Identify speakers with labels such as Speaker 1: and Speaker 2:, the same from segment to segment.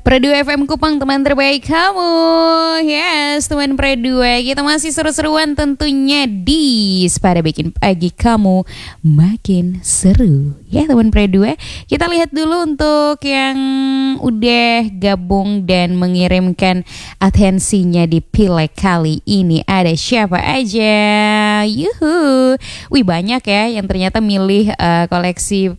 Speaker 1: Pro 2 FM Kupang, teman terbaik kamu. Yes, teman Pro 2, kita masih seru-seruan tentunya di Sepada bikin pagi kamu makin seru. Ya teman Pro 2, kita lihat dulu untuk yang udah gabung dan mengirimkan atensinya di Pileg kali ini. Ada siapa aja? Yuhu. Wih, banyak ya yang ternyata milih koleksi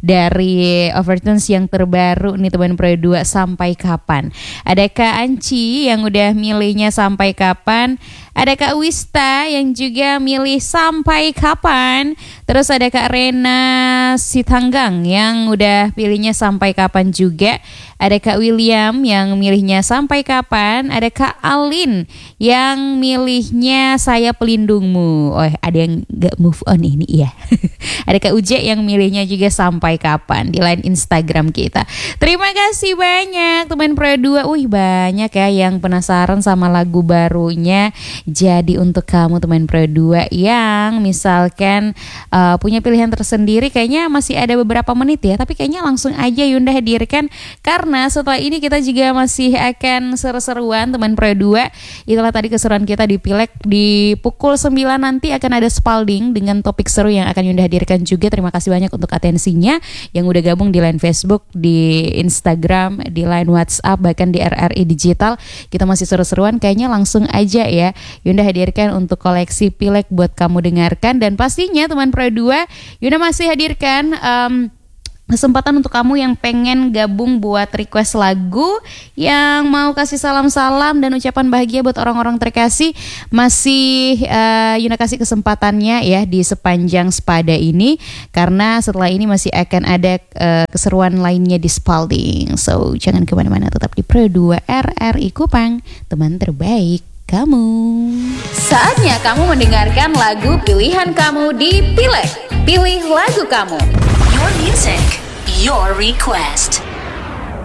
Speaker 1: dari Overtones yang terbaru nih teman Pro 2. Sampai kapan? Ada Kak Anci yang udah milihnya sampai kapan? Ada Kak Wista yang juga milih sampai kapan? Terus ada Kak Rena Sitanggang yang udah pilihnya sampai kapan juga. Ada Kak William yang milihnya sampai kapan. Ada Kak Alin yang milihnya saya pelindungmu. Oh, ada yang gak move on ini ya. Ada Kak Uje yang milihnya juga sampai kapan di line Instagram kita. Terima kasih banyak teman Pro 2. Wih, banyak ya yang penasaran sama lagu barunya. Jadi untuk kamu teman Pro 2 yang misalkan punya pilihan tersendiri, kayaknya masih ada beberapa menit ya, tapi kayaknya langsung aja Yunda hadirkan, karena setelah ini kita juga masih akan seru-seruan teman Pro 2. Itulah tadi keseruan kita di Pileg. Di pukul 9 nanti akan ada Spalding dengan topik seru yang akan Yunda hadirkan juga. Terima kasih banyak untuk atensinya yang udah gabung di line Facebook, di Instagram, di line WhatsApp, bahkan di RRI Digital. Kita masih seru-seruan, kayaknya langsung aja ya Yunda hadirkan untuk koleksi Pileg buat kamu dengarkan. Dan pastinya teman Pro 2, Yunda masih hadirkan kesempatan untuk kamu yang pengen gabung buat request lagu, yang mau kasih salam-salam dan ucapan bahagia buat orang-orang terkasih. Masih Yuna kasih kesempatannya ya di sepanjang Sepada ini, karena setelah ini masih akan ada keseruan lainnya di Spalding. So jangan kemana-mana, tetap di Pro 2 RRI Kupang, teman terbaik kamu. Saatnya kamu mendengarkan lagu pilihan kamu di Pileg. Pilih lagu kamu.
Speaker 2: Your music, your request.